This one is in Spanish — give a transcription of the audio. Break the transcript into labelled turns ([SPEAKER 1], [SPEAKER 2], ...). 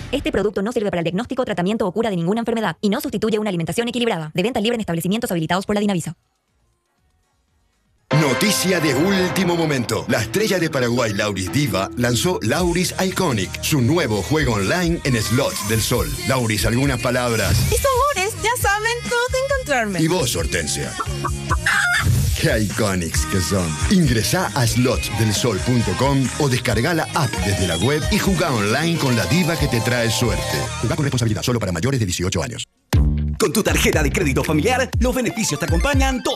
[SPEAKER 1] Este producto no sirve para el diagnóstico, tratamiento o cura de ninguna enfermedad y no sustituye una alimentación equilibrada. De venta libre en establecimientos habilitados por la Dinavisa.
[SPEAKER 2] Noticia de último momento. La estrella de Paraguay, Lauris Diva, lanzó Lauris Iconic, su nuevo juego online en slots del sol. Lauris, algunas palabras.
[SPEAKER 3] Mis amores, ya saben dónde encontrarme.
[SPEAKER 2] Y vos, Hortensia. ¡Qué iconics que son! Ingresá a slotsdelsol.com o descarga la app desde la web y jugá online con la diva que te trae suerte. Jugá con responsabilidad, solo para mayores de 18 años.
[SPEAKER 4] Con tu tarjeta de crédito familiar, los beneficios te acompañan todo